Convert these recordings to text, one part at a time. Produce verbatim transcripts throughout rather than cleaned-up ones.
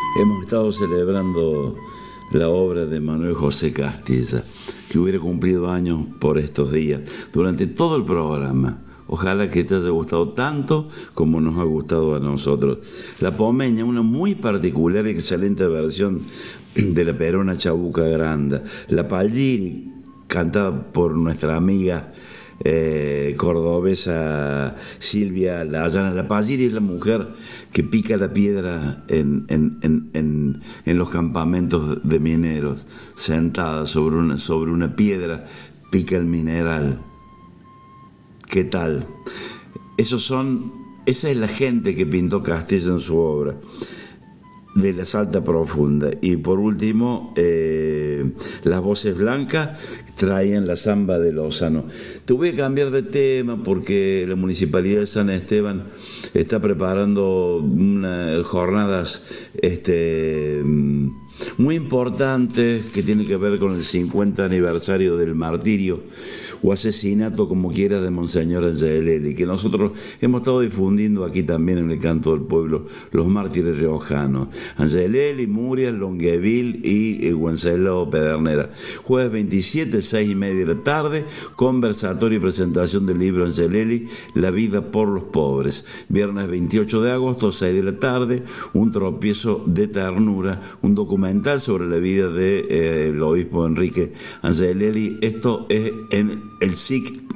Hemos estado celebrando la obra de Manuel José Castilla, que hubiera cumplido años por estos días, durante todo el programa. Ojalá que te haya gustado tanto como nos ha gustado a nosotros. La Pomeña, una muy particular y excelente versión de la Perona Chabuca Granda. La Palliri, cantada por nuestra amiga eh, cordobesa Silvia Layana. La Palliri es la mujer que pica la piedra en, en, en, en, en los campamentos de mineros, sentada sobre una, sobre una piedra, pica el mineral. ¿Qué tal? Esos son, esa es la gente que pintó Castilla en su obra, de la Salta Profunda. Y por último, eh, las voces blancas traían la samba de Lozano. Te voy a cambiar de tema porque la Municipalidad de San Esteban está preparando unas jornadas este, muy importantes que tienen que ver con el cincuenta aniversario del martirio o asesinato, como quiera, de Monseñor Angelelli, que nosotros hemos estado difundiendo aquí también en el Canto del Pueblo, los mártires riojanos, Angelelli, Murias, Longueville y eh, Wenceslao Pedernera. Jueves veintisiete, seis y media de la tarde, conversatorio y presentación del libro Angelelli, La vida por los pobres. Viernes veintiocho de agosto, seis de la tarde, un tropiezo de ternura, un documental sobre la vida del de, eh, obispo Enrique Angelelli. Esto es en el S I C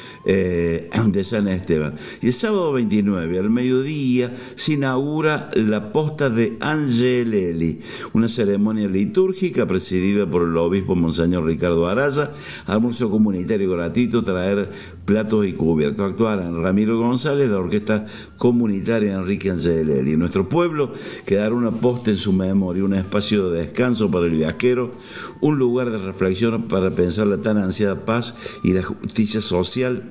eh, de San Esteban. Y el sábado veintinueve al mediodía se inaugura la posta de Angelelli, una ceremonia litúrgica presidida por el obispo Monseñor Ricardo Araya, almuerzo comunitario gratuito, traer platos y cubiertos. Actuarán Ramiro González, la orquesta comunitaria Enrique Angelelli. En nuestro pueblo quedará una posta en su memoria, un espacio de descanso para el viajero, un lugar de reflexión para pensar la tan ansiada paz y la justicia social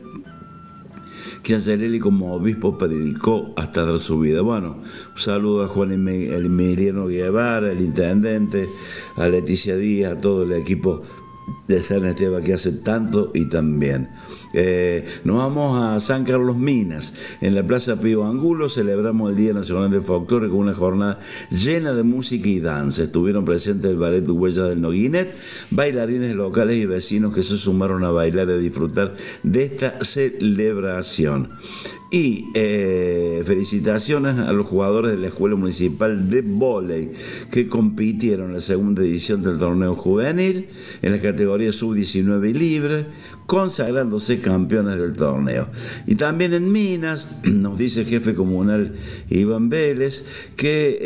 que Angelelli como obispo predicó hasta dar su vida. Bueno, un saludo a Juan Emiliano Guevara, el intendente, a Leticia Díaz, a todo el equipo de San Esteban que hace tanto y tan bien. Eh, nos vamos a San Carlos Minas. En la Plaza Pío Angulo celebramos el Día Nacional del Folclore con una jornada llena de música y danza. Estuvieron presentes el Ballet Huella del Noguinet, bailarines locales y vecinos que se sumaron a bailar y a disfrutar de esta celebración. Y eh, felicitaciones a los jugadores de la Escuela Municipal de Vóley que compitieron en la segunda edición del torneo juvenil en la categoría sub diecinueve y libre, consagrándose campeones del torneo. Y también en Minas, nos dice el jefe comunal Iván Vélez, que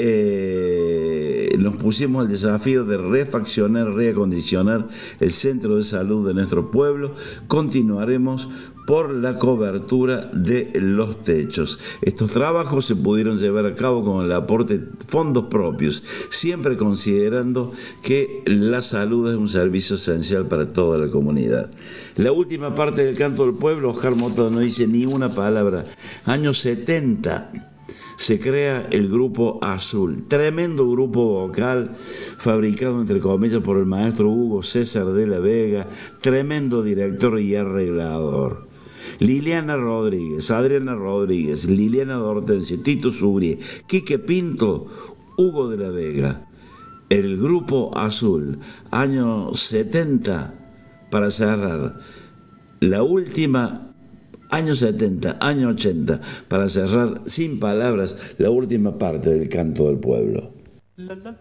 eh, nos pusimos el desafío de refaccionar, reacondicionar el centro de salud de nuestro pueblo. Continuaremos por la cobertura de los techos. Estos trabajos se pudieron llevar a cabo con el aporte de fondos propios, siempre considerando que la salud es un servicio esencial para toda la comunidad. La última parte del Canto del Pueblo, Oscar Mota no dice ni una palabra. Años setenta se crea el Grupo Azul, tremendo grupo vocal fabricado entre comillas por el maestro Hugo César de la Vega, tremendo director y arreglador. Liliana Rodríguez, Adriana Rodríguez, Liliana Hortensia, Tito Subrie, Quique Pinto, Hugo de la Vega. El Grupo Azul, año setenta, para cerrar. La última, año setenta, año ochenta, para cerrar sin palabras la última parte del Canto del Pueblo.